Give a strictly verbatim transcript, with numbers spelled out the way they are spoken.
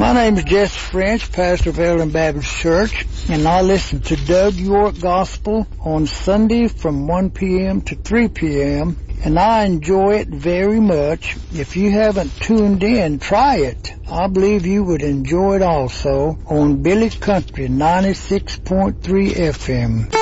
My name is Jesse French, pastor of Ellen Baptist Church, and I listen to Doug York Gospel on Sunday from one p.m. to three p.m., and I enjoy it very much. If you haven't tuned in, try it. I believe you would enjoy it also on Billy Country ninety-six point three F M.